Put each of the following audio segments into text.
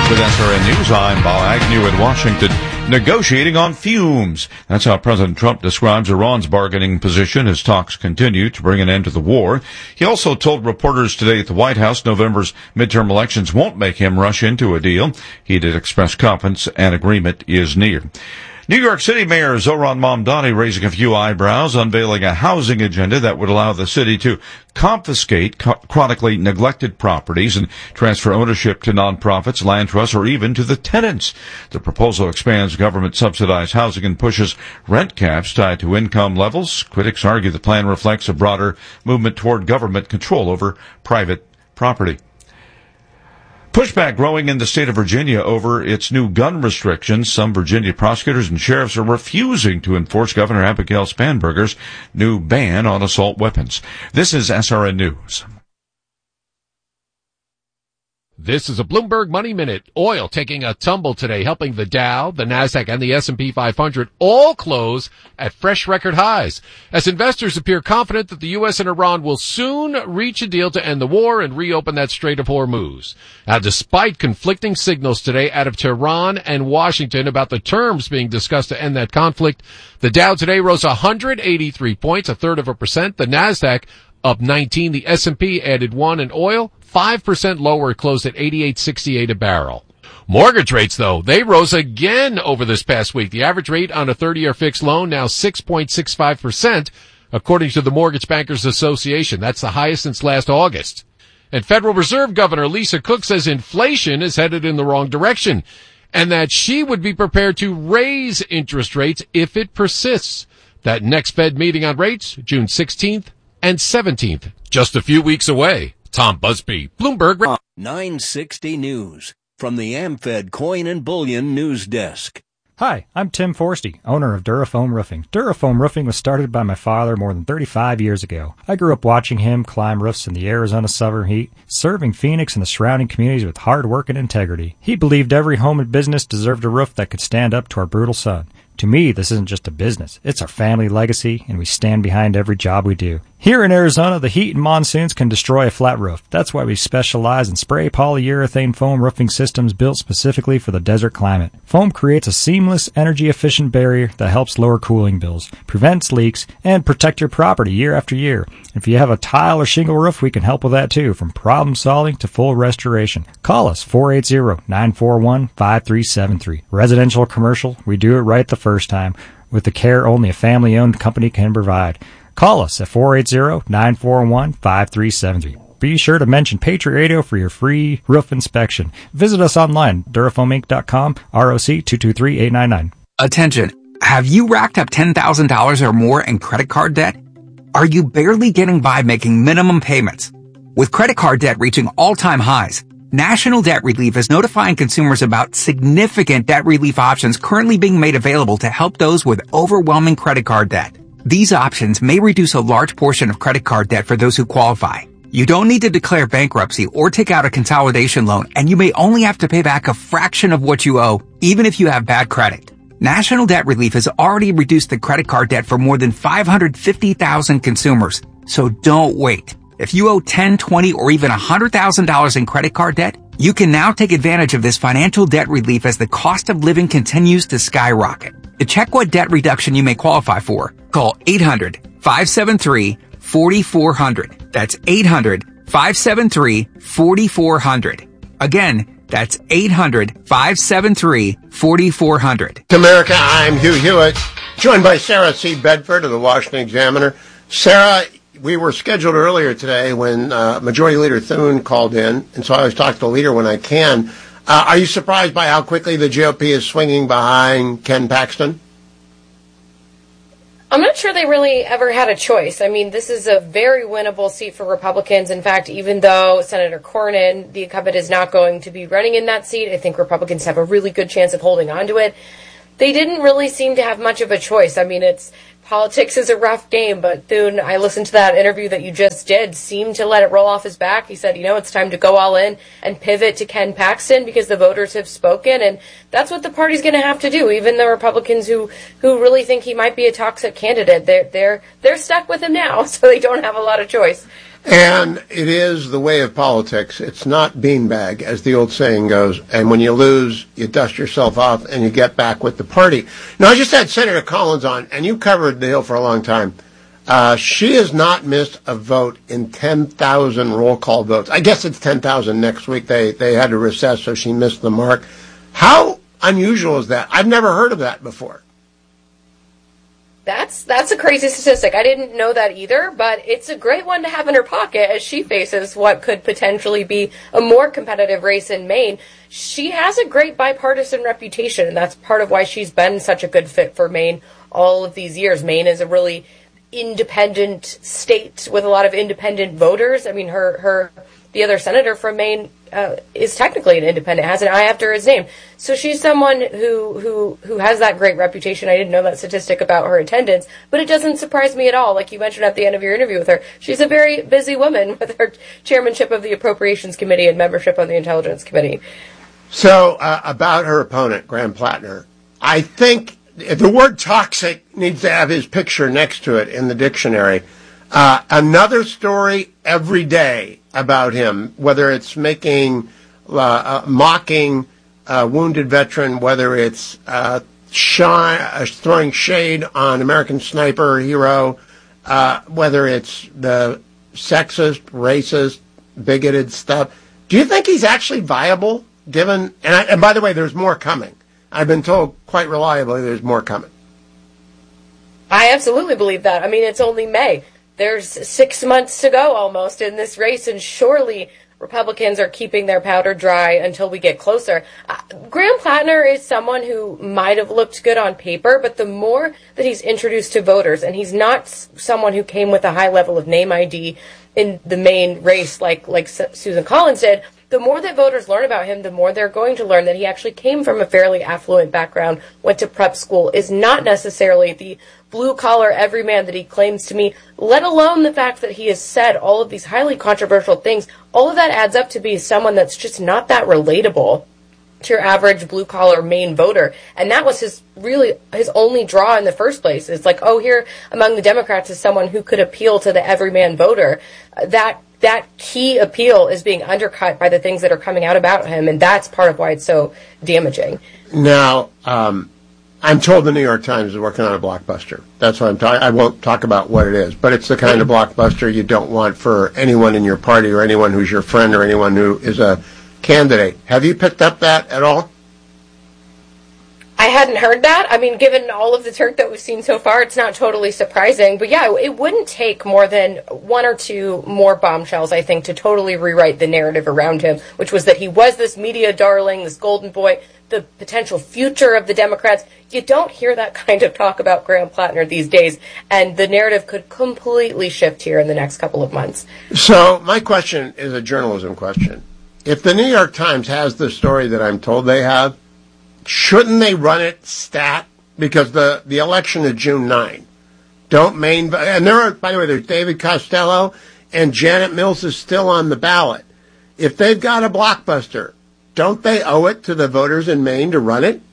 With SRN News, I'm Bob Agnew in Washington. Negotiating on fumes. That's how President Trump describes Iran's bargaining position as talks continue to bring an end to the war. He also told reporters today at the White House November's midterm elections won't make him rush into a deal. He did express confidence an agreement is near. New York City Mayor Zohran Mamdani raising a few eyebrows, unveiling a housing agenda that would allow the city to confiscate chronically neglected properties and transfer ownership to nonprofits, land trusts, or even to the tenants. The proposal expands government-subsidized housing and pushes rent caps tied to income levels. Critics argue the plan reflects a broader movement toward government control over private property. Pushback growing in the state of Virginia over its new gun restrictions. Some Virginia prosecutors and sheriffs are refusing to enforce Governor Abigail Spanberger's new ban on assault weapons. This is SRN News. This is a Bloomberg Money Minute. Oil taking a tumble today, helping the Dow, the Nasdaq, and the S&P 500 all close at fresh record highs, as investors appear confident that the U.S. and Iran will soon reach a deal to end the war and reopen that Strait of Hormuz. Now, despite conflicting signals today out of Tehran and Washington about the terms being discussed to end that conflict, the Dow today rose 183 points, 0.33%. The Nasdaq up 19. The S&P added 1, and oil 5% lower. It closed at $88.68 a barrel. Mortgage rates, though, they rose again over this past week. The average rate on a 30-year fixed loan now 6.65%, according to the Mortgage Bankers Association. That's the highest since last August. And Federal Reserve Governor Lisa Cook says inflation is headed in the wrong direction, and that she would be prepared to raise interest rates if it persists. That next Fed meeting on rates, June 16th and 17th, just a few weeks away. Tom Busby, Bloomberg. 960 News from the AmFed Coin and Bullion News Desk. Hi, I'm Tim Forsty, owner of Durafoam Roofing. Durafoam Roofing was started by my father more than 35 years ago. I grew up watching him climb roofs in the Arizona summer heat, serving Phoenix and the surrounding communities with hard work and integrity. He believed every home and business deserved a roof that could stand up to our brutal sun. To me, this isn't just a business. It's our family legacy, and we stand behind every job we do. Here in Arizona, the heat and monsoons can destroy a flat roof. That's why we specialize in spray polyurethane foam roofing systems built specifically for the desert climate. Foam creates a seamless, energy-efficient barrier that helps lower cooling bills, prevents leaks, and protect your property year after year. If you have a tile or shingle roof, we can help with that too, from problem solving to full restoration. Call us, 480-941-5373. Residential or commercial, we do it right the first time, with the care only a family-owned company can provide. Call us at 480-941-5373. Be sure to mention Patriot Radio for your free roof inspection. Visit us online, DurafoamInc.com, ROC 223-899. Attention. Have you racked up $10,000 or more in credit card debt? Are you barely getting by making minimum payments? With credit card debt reaching all-time highs, National Debt Relief is notifying consumers about significant debt relief options currently being made available to help those with overwhelming credit card debt. These options may reduce a large portion of credit card debt for those who qualify. You don't need to declare bankruptcy or take out a consolidation loan, and you may only have to pay back a fraction of what you owe, even if you have bad credit. National Debt Relief has already reduced the credit card debt for more than 550,000 consumers, so don't wait. If you owe $10, $20, or even $100,000 in credit card debt, you can now take advantage of this financial debt relief as the cost of living continues to skyrocket. To check what debt reduction you may qualify for, call 800-573-4400. That's 800-573-4400. Again, that's 800-573-4400. America, I'm Hugh Hewitt, joined by Sarah C. Bedford of the Washington Examiner. Sarah, we were scheduled earlier today when Majority Leader Thune called in, and so I always talk to the leader when I can. Are you surprised by how quickly the GOP is swinging behind Ken Paxton? I'm not sure they really ever had a choice. I mean, this is a very winnable seat for Republicans. In fact, even though Senator Cornyn, the incumbent, is not going to be running in that seat, I think Republicans have a really good chance of holding on to it. They didn't really seem to have much of a choice. I mean, politics is a rough game, but Thune, I listened to that interview that you just did, seemed to let it roll off his back. He said, it's time to go all in and pivot to Ken Paxton because the voters have spoken, and that's what the party's going to have to do. Even the Republicans who really think he might be a toxic candidate, they're stuck with him now, so they don't have a lot of choice. And it is the way of politics. It's not beanbag, as the old saying goes. And when you lose, you dust yourself off and you get back with the party. Now, I just had Senator Collins on, and you covered the Hill for a long time. She has not missed a vote in 10,000 roll call votes. I guess it's 10,000 next week. They had to recess, so she missed the mark. How unusual is that? I've never heard of that before. That's a crazy statistic. I didn't know that either, but it's a great one to have in her pocket as she faces what could potentially be a more competitive race in Maine. She has a great bipartisan reputation, and that's part of why she's been such a good fit for Maine all of these years. Maine is a really independent state with a lot of independent voters. I mean, the other senator from Maine is technically an independent, has an I after his name. So she's someone who has that great reputation. I didn't know that statistic about her attendance, but it doesn't surprise me at all. Like you mentioned at the end of your interview with her, she's a very busy woman with her chairmanship of the Appropriations Committee and membership on the Intelligence Committee. So about her opponent, Graham Plattner, I think the word toxic needs to have his picture next to it in the dictionary. Another story every day about him, whether it's mocking a wounded veteran, whether it's throwing shade on American Sniper hero, whether it's the sexist, racist, bigoted stuff. Do you think he's actually viable, given... And by the way, there's more coming. I've been told quite reliably there's more coming. I absolutely believe that. I mean, it's only May. There's 6 months to go almost in this race, and surely Republicans are keeping their powder dry until we get closer. Graham Plattner is someone who might have looked good on paper, but the more that he's introduced to voters, and he's not someone who came with a high level of name ID in the main race like Susan Collins did, the more that voters learn about him, the more they're going to learn that he actually came from a fairly affluent background, went to prep school, is not necessarily the blue-collar everyman that he claims to be, let alone the fact that he has said all of these highly controversial things. All of that adds up to be someone that's just not that relatable to your average blue-collar Maine voter. And that was his only draw in the first place. It's like, oh, here among the Democrats is someone who could appeal to the everyman voter. That key appeal is being undercut by the things that are coming out about him, and that's part of why it's so damaging. Now, I'm told the New York Times is working on a blockbuster. That's what I'm talking. I won't talk about what it is, but it's the kind of blockbuster you don't want for anyone in your party or anyone who's your friend or anyone who is a candidate. Have you picked up that at all? I hadn't heard that. I mean, given all of the Turk that we've seen so far, it's not totally surprising. But yeah, it wouldn't take more than one or two more bombshells, I think, to totally rewrite the narrative around him, which was that he was this media darling, this golden boy, the potential future of the Democrats. You don't hear that kind of talk about Graham Plattner these days, and the narrative could completely shift here in the next couple of months. So my question is a journalism question. If the New York Times has the story that I'm told they have, shouldn't they run it stat? Because the election is June 9. Don't Maine... And by the way, there's David Costello, and Janet Mills is still on the ballot. If they've got a blockbuster, don't they owe it to the voters in Maine to run it?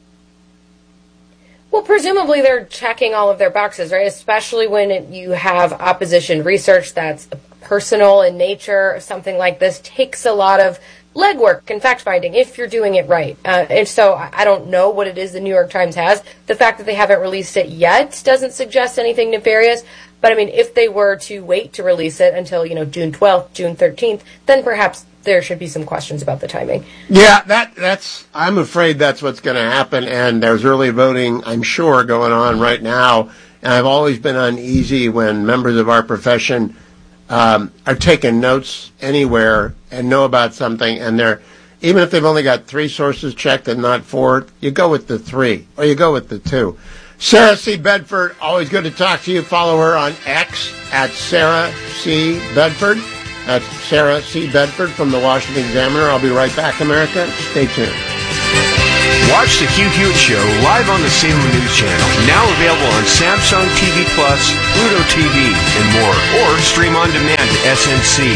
Well, presumably they're checking all of their boxes, right? Especially when you have opposition research that's personal in nature. Something like this takes a lot of legwork and fact-finding if you're doing it right. And so I don't know what it is the New York Times has. The fact that they haven't released it yet doesn't suggest anything nefarious. But, I mean, if they were to wait to release it until, June 12th, June 13th, then perhaps there should be some questions about the timing. Yeah, that's. I'm afraid that's what's going to happen. And there's early voting, I'm sure, going on right now. And I've always been uneasy when members of our profession are taking notes anywhere and know about something, and even if they've only got 3 sources checked and not 4, you go with the 3 or you go with the 2. Sarah C. Bedford, always good to talk to you. Follow her on X at Sarah C. Bedford. That's Sarah C. Bedford from the Washington Examiner. I'll be right back, America. Stay tuned. Watch the Hugh Hewitt Show live on the Salem News Channel. Now available on Samsung TV Plus, Pluto TV, and more. Or stream on demand at SNC.